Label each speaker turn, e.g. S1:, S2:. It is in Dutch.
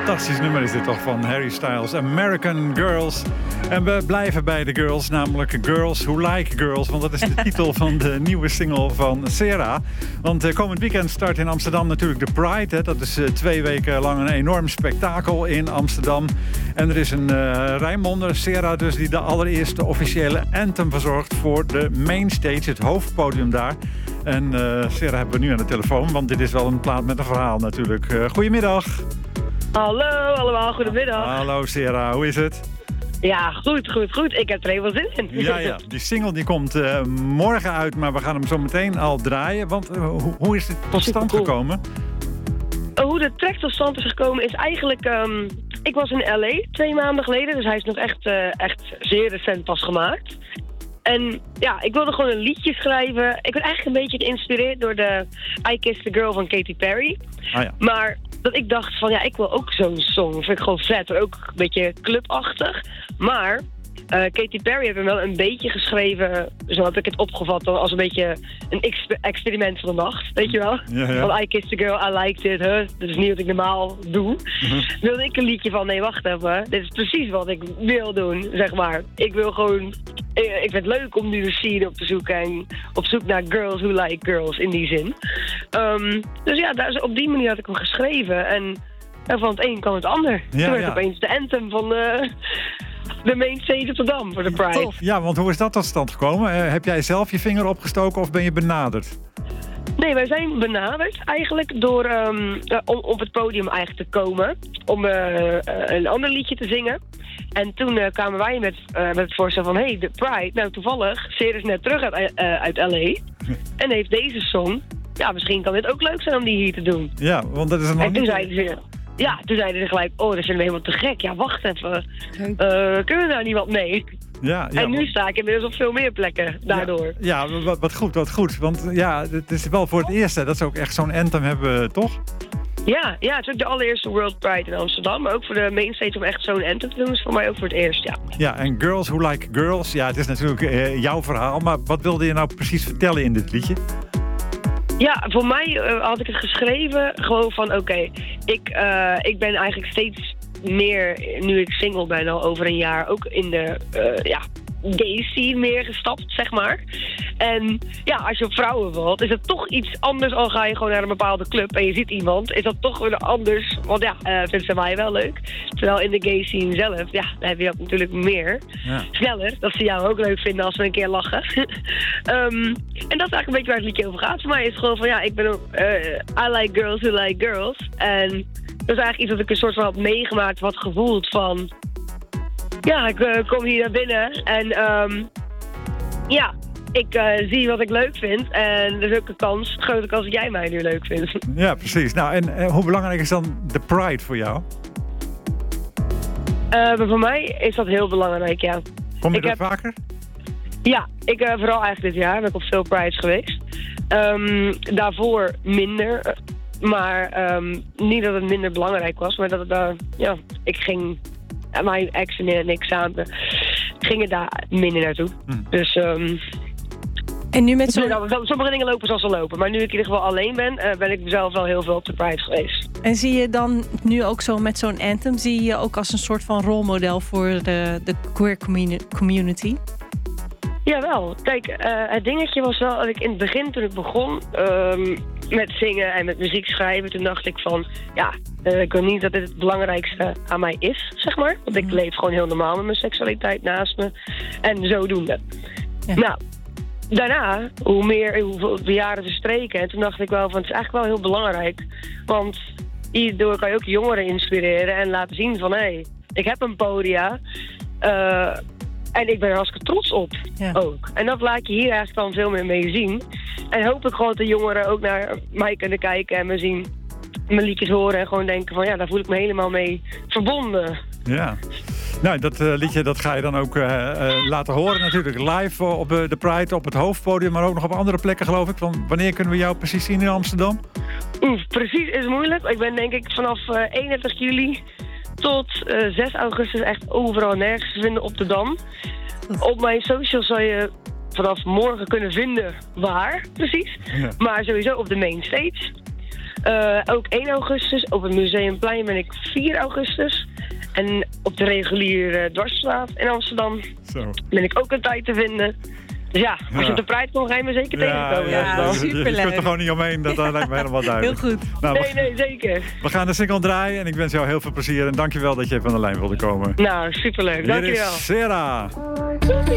S1: Fantastisch nummer is dit toch van Harry Styles, American Girls. En we blijven bij de girls, namelijk Girls Who Like Girls. Want dat is de titel van de nieuwe single van Sera. Want komend weekend start in Amsterdam natuurlijk de Pride. Hè. Dat is 2 weken lang een enorm spektakel in Amsterdam. En er is een Rijnmonder, Sera dus, die de allereerste officiële anthem verzorgt voor de mainstage, het hoofdpodium daar. En Sera hebben we nu aan de telefoon, want dit is wel een plaat met een verhaal natuurlijk. Goedemiddag.
S2: Hallo allemaal, goedemiddag.
S1: Hallo Sera, hoe is het?
S2: Ja, goed. Ik heb er helemaal zin in.
S1: Ja, die single die komt morgen uit, maar we gaan hem zo meteen al draaien. Want hoe is dit tot stand gekomen?
S2: Hoe de track tot stand is gekomen is eigenlijk... ik was in L.A. 2 maanden geleden, dus hij is nog echt zeer recent pas gemaakt. En ja, ik wilde gewoon een liedje schrijven. Ik werd eigenlijk een beetje geïnspireerd door de I Kissed the Girl van Katy Perry.
S1: Ah, ja.
S2: Maar dat ik dacht van ja, ik wil ook zo'n song. Vind ik gewoon vet, ook een beetje clubachtig. Maar Katy Perry heeft hem wel een beetje geschreven, zo heb ik het opgevat, als een beetje een experiment van de nacht, weet je wel?
S1: Ja.
S2: Van I kissed the girl, I liked it, dat is niet wat ik normaal doe. Wilde ik een liedje van, nee wacht even, dit is precies wat ik wil doen, zeg maar. Ik wil gewoon, ik vind het leuk om nu de scene op te zoeken en op zoek naar girls who like girls, in die zin. Dus ja, op die manier had ik hem geschreven en van het een kwam het ander. Toen werd opeens de anthem van de mainstage op de Dam voor de Pride.
S1: Tof. Ja, want hoe is dat tot stand gekomen? Heb jij zelf je vinger opgestoken of ben je benaderd?
S2: Nee, wij zijn benaderd eigenlijk door om op het podium eigenlijk te komen. Om een ander liedje te zingen. En toen kwamen wij met het voorstel van... Hey, de Pride, nou toevallig, Sera is net terug uit L.A. En heeft deze song... Ja, misschien kan dit ook leuk zijn om die hier te doen.
S1: Ja, want dat is een...
S2: En toen zeiden ze... Ja, toen zeiden ze gelijk, dat vinden we helemaal te gek. Ja, wacht even. Kunnen we daar niet wat mee?
S1: Ja,
S2: en nu sta ik inmiddels op veel meer plekken daardoor.
S1: Ja, wat goed. Want ja, het is wel voor het eerst dat ze ook echt zo'n anthem hebben, toch?
S2: Ja, het is ook de allereerste World Pride in Amsterdam. Maar ook voor de mainstage om echt zo'n anthem te doen is voor mij ook voor het eerst, ja. Ja,
S1: en Girls Who Like Girls, ja, het is natuurlijk jouw verhaal. Maar wat wilde je nou precies vertellen in dit liedje?
S2: Ja, voor mij had ik het geschreven gewoon van oké, ik ben eigenlijk steeds meer, nu ik single ben al over een jaar, ook in de gay scene meer gestapt, zeg maar. En ja, als je op vrouwen valt, is het toch iets anders al ga je gewoon naar een bepaalde club en je ziet iemand, is dat toch weer anders, want ja, vinden ze mij wel leuk. Terwijl in de gay scene zelf, ja, dan heb je dat natuurlijk meer. Ja. Sneller, dat ze jou ook leuk vinden als we een keer lachen. En dat is eigenlijk een beetje waar het liedje over gaat. Voor mij is het gewoon van, ja, ik ben I like girls who like girls. En dat is eigenlijk iets wat ik een soort van had meegemaakt, wat gevoeld van... Ja, ik kom hier naar binnen en ik zie wat ik leuk vind. En er is ook een grote kans dat jij mij nu leuk vindt.
S1: Ja, precies. Nou, en hoe belangrijk is dan de Pride voor jou?
S2: Voor mij is dat heel belangrijk, ja.
S1: Kom je er vaker?
S2: Ja, vooral eigenlijk dit jaar ben ik op veel Prides geweest. Daarvoor minder. Maar niet dat het minder belangrijk was, maar dat het ik ging... Mijn ex en ik samen gingen daar minder naartoe. Dus...
S3: en nu met
S2: sommige dingen lopen zoals ze lopen. Maar nu ik in ieder geval alleen ben ik zelf wel heel veel op de Pride geweest.
S3: En zie je dan nu ook zo met zo'n anthem... zie je ook als een soort van rolmodel voor de queer community? Jawel.
S2: Kijk, het dingetje was wel dat ik in het begin, toen ik begon... met zingen en met muziek schrijven, toen dacht ik van... Ja, ik wil niet dat dit het belangrijkste aan mij is, zeg maar. Want ik leef gewoon heel normaal met mijn seksualiteit naast me. En zodoende. Ja. Nou, daarna, hoeveel jaren verstreken. En toen dacht ik wel van, het is eigenlijk wel heel belangrijk. Want hierdoor kan je ook jongeren inspireren en laten zien van... Hé, ik heb een podia... En ik ben er hartstikke trots op ook. En dat laat je hier eigenlijk dan veel meer mee zien. En hoop ik gewoon dat de jongeren ook naar mij kunnen kijken en me zien, mijn liedjes horen en gewoon denken van ja, daar voel ik me helemaal mee verbonden.
S1: Ja. Nou, dat liedje dat ga je dan ook laten horen natuurlijk live op de Pride, op het hoofdpodium, maar ook nog op andere plekken geloof ik. Wanneer kunnen we jou precies zien in Amsterdam?
S2: Precies is moeilijk. Ik ben denk ik vanaf 31 juli tot 6 augustus echt overal nergens te vinden op de Dam. Op mijn socials zal je vanaf morgen kunnen vinden waar, precies. Ja. Maar sowieso op de mainstage. Ook 1 augustus. Op het Museumplein ben ik 4 augustus. En op de reguliere Dwarsstraat in Amsterdam ben ik ook een tijd te vinden. Dus ja, als je op de Pride komt, ga je me zeker tegenkomen.
S3: Ja, superleuk.
S1: Je kunt er gewoon niet omheen, dat lijkt me helemaal duidelijk.
S3: Heel goed.
S1: Nou,
S2: nee, zeker.
S1: We gaan de single draaien en ik wens jou heel veel plezier. En dankjewel dat je even aan de lijn wilde komen.
S2: Nou, superleuk. Dankjewel.
S1: Hier is Sera.